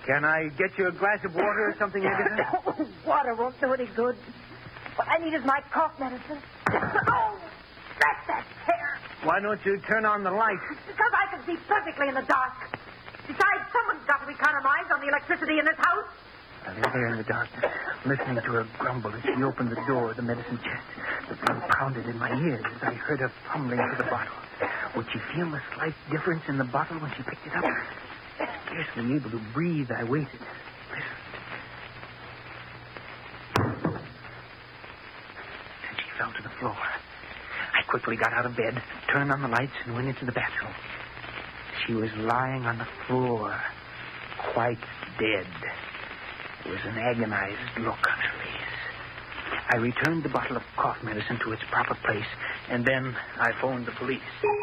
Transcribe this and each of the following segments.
Can I get you a glass of water or something, Agatha? Water won't do any good. What I need is my cough medicine. Oh, that's that hair. Why don't you turn on the light? Because I can see perfectly in the dark. Besides, someone's got to economize on the electricity in this house. I lay there in the darkness, listening to her grumble as she opened the door of the medicine chest. The blood pounded in my ears as I heard her fumbling for the bottle. Would she feel the slight difference in the bottle when she picked it up? Scarcely able to breathe, I waited. Listened. Then she fell to the floor. I quickly got out of bed, turned on the lights, and went into the bathroom. She was lying on the floor, quite dead. There was an agonized look on her face. I returned the bottle of cough medicine to its proper place, and then I phoned the police.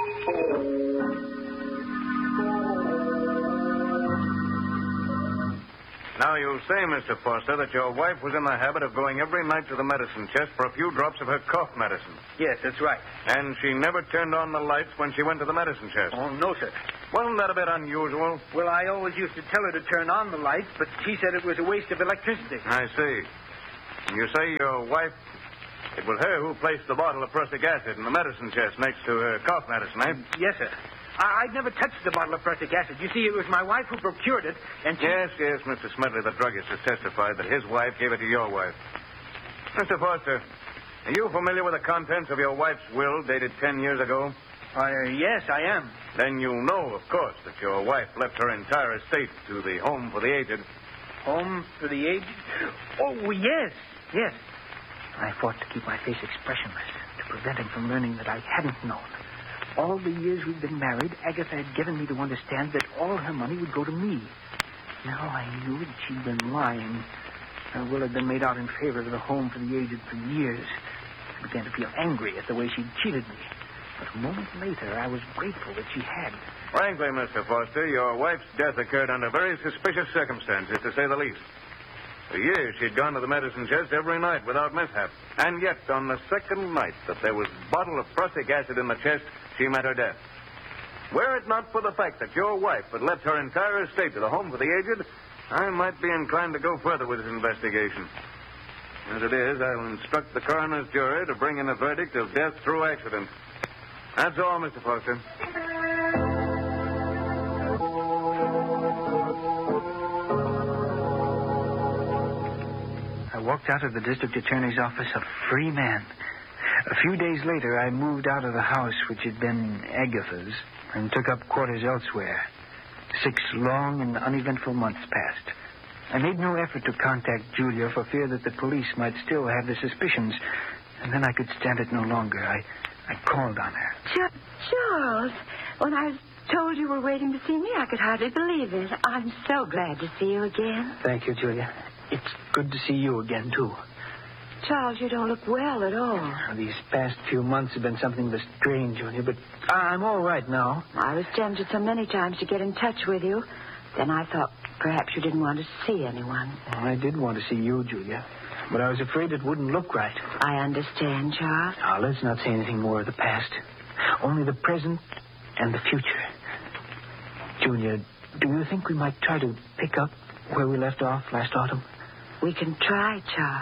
Now, you say, Mr. Foster, that your wife was in the habit of going every night to the medicine chest for a few drops of her cough medicine. Yes, that's right. And she never turned on the lights when she went to the medicine chest. Oh, no, sir. Wasn't that a bit unusual? Well, I always used to tell her to turn on the lights, but she said it was a waste of electricity. I see. And you say your wife... It was her who placed the bottle of prussic acid in the medicine chest next to her cough medicine, eh? Yes, sir. I'd never touched the bottle of prussic acid. You see, it was my wife who procured it, and she... Yes, Mr. Smedley, the druggist, has testified that his wife gave it to your wife. Mr. Foster, are you familiar with the contents of your wife's will dated 10 years ago? Yes, I am. Then you know, of course, that your wife left her entire estate to the Home for the Aged. Home for the aged? Oh, yes. I fought to keep my face expressionless, to prevent him from learning that I hadn't known. All the years we'd been married, Agatha had given me to understand that all her money would go to me. Now I knew that she'd been lying. Her will had been made out in favor of the Home for the Aged for years. I began to feel angry at the way she'd cheated me. But a moment later, I was grateful that she had. Frankly, Mr. Foster, your wife's death occurred under very suspicious circumstances, to say the least. For years, she'd gone to the medicine chest every night without mishap. And yet, on the second night that there was a bottle of prussic acid in the chest, she met her death. Were it not for the fact that your wife had left her entire estate to the Home for the Aged, I might be inclined to go further with this investigation. As it is, I'll instruct the coroner's jury to bring in a verdict of death through accident. That's all, Mr. Foster. I walked out of the district attorney's office a free man. A few days later, I moved out of the house which had been Agatha's and took up quarters elsewhere. 6 long and uneventful months passed. I made no effort to contact Julia for fear that the police might still have their suspicions, and then I could stand it no longer. I called on her. Charles, when I was told you were waiting to see me, I could hardly believe it. I'm so glad to see you again. Thank you, Julia. It's good to see you again, too. Charles, you don't look well at all. These past few months have been something of a strain, Julia, but I'm all right now. I was tempted so many times to get in touch with you. Then I thought perhaps you didn't want to see anyone. I did want to see you, Julia, but I was afraid it wouldn't look right. I understand, Charles. Now, let's not say anything more of the past. Only the present and the future. Julia, do you think we might try to pick up where we left off last autumn? We can try, Charles.